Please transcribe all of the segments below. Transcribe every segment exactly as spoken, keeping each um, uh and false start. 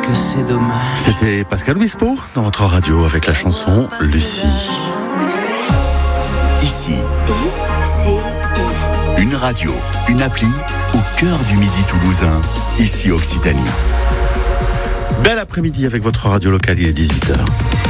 que c'est dommage. C'était Pascal Obispo dans votre radio avec la chanson Lucie. Ici, I C I. Une radio, une appli au cœur du Midi toulousain. Ici Occitanie. Bel après-midi avec votre radio locale, il est dix-huit heures.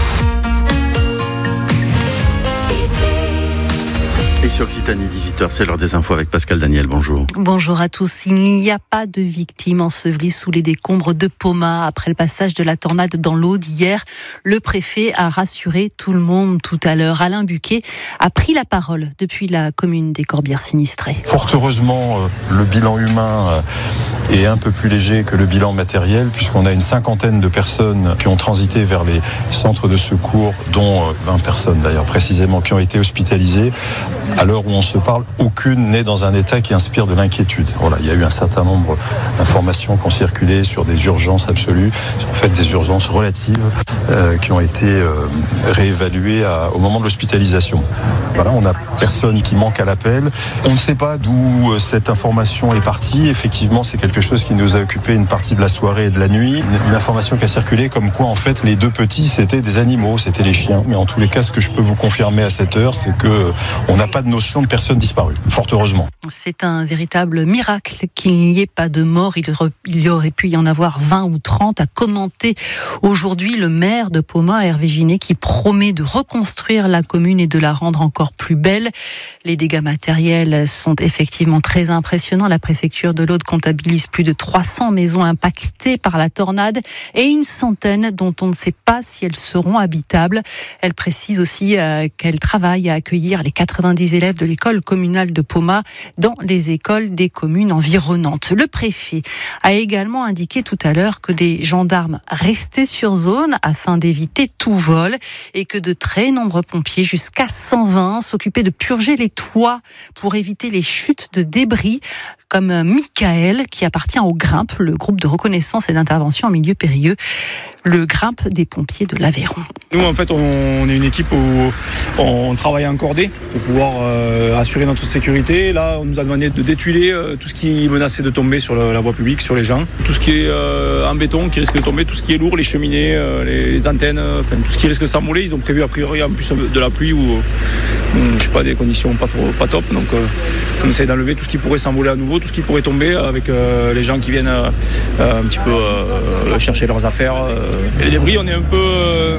Et sur Occitanie, dix-huit heures, c'est l'heure des infos avec Pascal Daniel, bonjour. Bonjour à tous. Il n'y a pas de victimes ensevelies sous les décombres de Poma après le passage de la tornade dans l'Aude hier. Le préfet a rassuré tout le monde tout à l'heure. Alain Buquet a pris la parole depuis la commune des Corbières sinistrées. Fort heureusement, le bilan humain est un peu plus léger que le bilan matériel, puisqu'on a une cinquantaine de personnes qui ont transité vers les centres de secours, dont vingt personnes d'ailleurs précisément, qui ont été hospitalisées. À l'heure où on se parle, aucune n'est dans un état qui inspire de l'inquiétude. Voilà, il y a eu un certain nombre d'informations qui ont circulé sur des urgences absolues, en fait des urgences relatives euh, qui ont été euh, réévaluées à, au moment de l'hospitalisation. Voilà, on n'a personne qui manque à l'appel. On ne sait pas d'où cette information est partie. Effectivement, c'est quelque chose qui nous a occupé une partie de la soirée et de la nuit. Une, une information qui a circulé comme quoi, en fait, les deux petits, c'était des animaux, c'était les chiens. Mais en tous les cas, ce que je peux vous confirmer à cette heure, c'est que on n'a pas de notion de personnes disparues, fort heureusement. C'est un véritable miracle qu'il n'y ait pas de mort. Il, re, il y aurait pu y en avoir vingt ou trente, a commenté aujourd'hui le maire de Poma, Hervé Ginet, qui promet de reconstruire la commune et de la rendre encore plus belle. Les dégâts matériels sont effectivement très impressionnants. La préfecture de l'Aude comptabilise plus de trois cents maisons impactées par la tornade et une centaine dont on ne sait pas si elles seront habitables. Elle précise aussi euh, qu'elle travaille à accueillir les quatre-vingt-dix élèves de l'école communale de Poma dans les écoles des communes environnantes. Le préfet a également indiqué tout à l'heure que des gendarmes restaient sur zone afin d'éviter tout vol et que de très nombreux pompiers, jusqu'à cent vingt, s'occupaient de purger les toits pour éviter les chutes de débris, comme Michael, qui appartient au GRIMP, le groupe de reconnaissance et d'intervention en milieu périlleux, le GRIMP des pompiers de l'Aveyron. Nous, en fait, on est une équipe où on travaille en cordée pour pouvoir euh, assurer notre sécurité. Là, on nous a demandé de détuiler euh, tout ce qui menaçait de tomber sur la, la voie publique, sur les gens. Tout ce qui est euh, en béton, qui risque de tomber, tout ce qui est lourd, les cheminées, euh, les, les antennes, euh, enfin, tout ce qui risque de s'envoler. Ils ont prévu a priori en plus de la pluie ou, euh, je sais pas, des conditions pas, trop, pas top. Donc, euh, on essaie d'enlever tout ce qui pourrait s'envoler à nouveau, tout ce qui pourrait tomber avec euh, les gens qui viennent euh, un petit peu euh, chercher leurs affaires. Euh. Et les débris, on est un peu euh,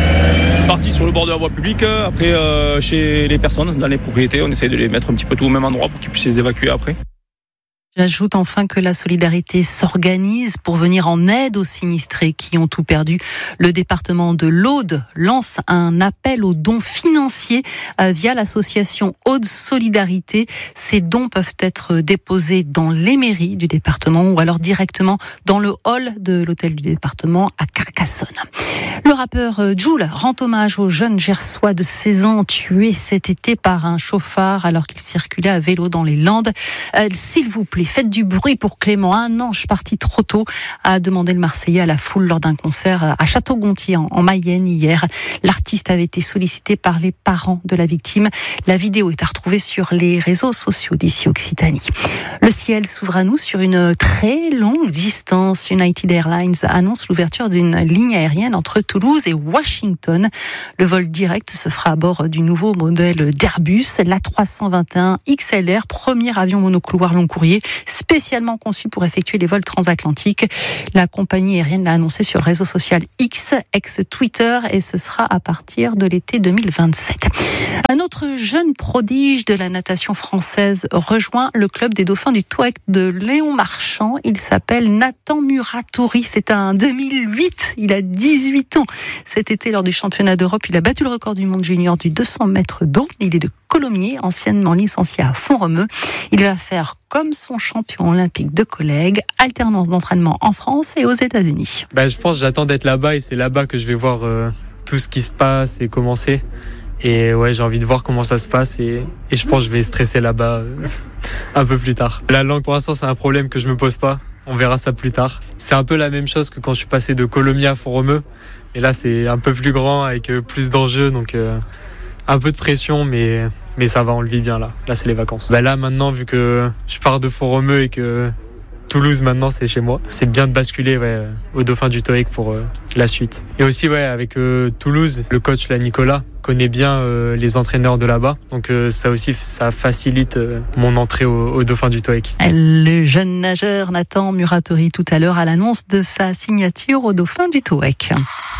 parti sur le bord de la voie publique. Après, euh, chez les personnes, dans les propriétés, on essaie de les mettre un petit peu tout au même endroit pour qu'ils puissent les évacuer après. J'ajoute enfin que la solidarité s'organise pour venir en aide aux sinistrés qui ont tout perdu. Le département de l'Aude lance un appel aux dons financiers via l'association Aude Solidarité. Ces dons peuvent être déposés dans les mairies du département ou alors directement dans le hall de l'hôtel du département à Carcassonne. Le rappeur Jul rend hommage au jeune Gersois de seize ans tué cet été par un chauffard alors qu'il circulait à vélo dans les Landes. Euh, s'il vous plaît, faites du bruit pour Clément, un ange parti trop tôt, a demandé le Marseillais à la foule lors d'un concert à Château-Gontier en Mayenne hier. L'artiste avait été sollicité par les parents de la victime. La vidéo est à retrouver sur les réseaux sociaux d'ici Occitanie. Le ciel s'ouvre à nous sur une très longue distance. United Airlines annonce l'ouverture d'une ligne aérienne entre Toulouse et Washington. Le vol direct se fera à bord du nouveau modèle d'Airbus, l'A trois cent vingt et un X L R, premier avion monocouloir long courrier, spécialement conçu pour effectuer les vols transatlantiques. La compagnie aérienne l'a annoncé sur le réseau social X, ex-Twitter, et ce sera à partir de l'été deux mille vingt-sept. Un autre jeune prodige de la natation française rejoint le club des dauphins du Touac de Léon Marchand. Il s'appelle Nathan Muratori. C'est un deux mille huit. Il a dix-huit ans. Cet été, lors du championnat d'Europe, il a battu le record du monde junior du deux cents mètres d'eau. Il est de Colomiers, anciennement licencié à Font-Romeu. Il va faire comme son champion olympique de collègues, alternance d'entraînement en France et aux États-Unis. Bah, je pense que j'attends d'être là-bas et c'est là-bas que je vais voir euh, tout ce qui se passe et commencer. Et ouais, j'ai envie de voir comment ça se passe et, et je pense que je vais stresser là-bas euh, un peu plus tard. La langue, pour l'instant, c'est un problème que je me pose pas. On verra ça plus tard. C'est un peu la même chose que quand je suis passé de Colomiers à Font-Romeu. Et là, c'est un peu plus grand avec plus d'enjeux, donc euh, un peu de pression, mais, mais ça va, on le vit bien là. Là, c'est les vacances. Bah là, maintenant, vu que je pars de Font-Romeu et que Toulouse maintenant c'est chez moi. C'est bien de basculer ouais, au Dauphin du Toec pour euh, la suite. Et aussi ouais avec euh, Toulouse, le coach là Nicolas connaît bien euh, les entraîneurs de là-bas, donc euh, ça aussi ça facilite euh, mon entrée au, au Dauphin du Toec. Le jeune nageur Nathan Muratori tout à l'heure à l'annonce de sa signature au Dauphin du Toec.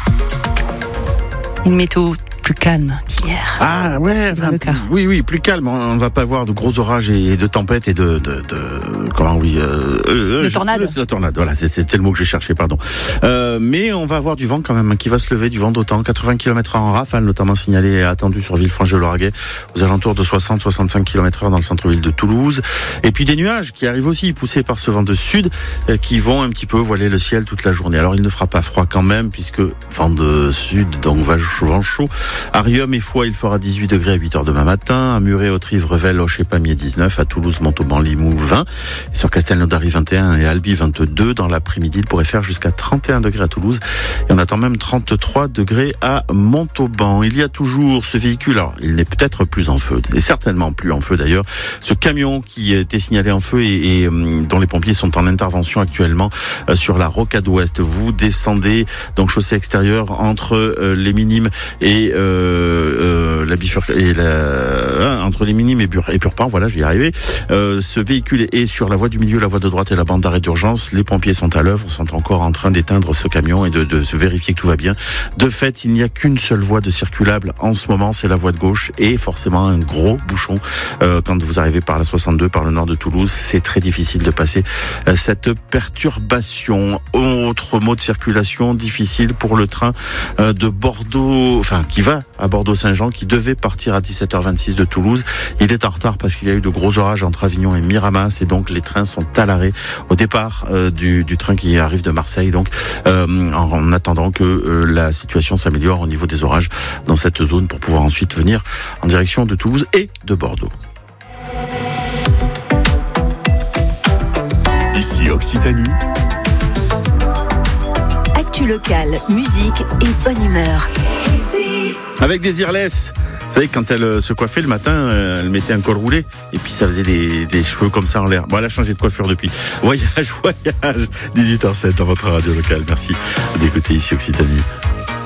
Une météo plus calme qu'hier. Ah ouais, enfin, oui, oui, plus calme. On ne va pas avoir de gros orages et de tempêtes et de, de, de comment oui, euh, de tornades. La tornade, voilà, c'était le mot que j'ai cherché, pardon. Euh, mais on va avoir du vent quand même, qui va se lever, du vent d'autant, quatre-vingts kilomètres heure en rafale, notamment signalé et attendu sur Villefranche-de-Lauragais, aux alentours de soixante à soixante-cinq kilomètres heure dans le centre-ville de Toulouse. Et puis des nuages qui arrivent aussi, poussés par ce vent de sud, euh, qui vont un petit peu voiler le ciel toute la journée. Alors il ne fera pas froid quand même, puisque vent de sud, donc vent chaud. À Riom et Foix, il fera dix-huit degrés à huit heures demain matin. À Muret, Autrive, Revel, Auch et Pamiers, dix-neuf. À Toulouse, Montauban, Limoux, vingt. Et sur Castelnaudary, vingt et un. Et Albi, vingt-deux. Dans l'après-midi, il pourrait faire jusqu'à trente et un degrés à Toulouse. Et on attend même trente-trois degrés à Montauban. Il y a toujours ce véhicule. Alors, il n'est peut-être plus en feu. Et certainement plus en feu d'ailleurs. Ce camion qui était signalé en feu et, et dont les pompiers sont en intervention actuellement euh, sur la Rocade Ouest. Vous descendez, donc chaussée extérieure, entre euh, les Minimes et euh, euh, la bifurcation et la, euh, entre les Minimes et, Bur- et Purpan, voilà, je vais y arriver. Euh, ce véhicule est sur la voie du milieu, la voie de droite et la bande d'arrêt d'urgence. Les pompiers sont à l'œuvre, sont encore en train d'éteindre ce camion et de, de se vérifier que tout va bien. De fait, il n'y a qu'une seule voie de circulable en ce moment, c'est la voie de gauche et forcément un gros bouchon euh, quand vous arrivez par la soixante-deux, par le nord de Toulouse. C'est très difficile de passer euh, cette perturbation. Autre mot de circulation difficile pour le train euh, de Bordeaux, enfin qui va à Bordeaux-Saint-Jean, qui devait partir à dix-sept heures vingt-six de Toulouse. Il est en retard parce qu'il y a eu de gros orages entre Avignon et Miramas et donc les trains sont à l'arrêt au départ euh, du, du train qui arrive de Marseille. Donc euh, en, en attendant que euh, la situation s'améliore au niveau des orages dans cette zone pour pouvoir ensuite venir en direction de Toulouse et de Bordeaux. Ici Occitanie. Actu locale, musique et bonne humeur. Avec Désirless, vous savez, quand elle se coiffait le matin, elle mettait un col roulé et puis ça faisait des, des cheveux comme ça en l'air. Bon, elle a changé de coiffure depuis. Voyage, voyage, dix-huit heures zéro sept dans votre radio locale. Merci d'écouter Ici Occitanie.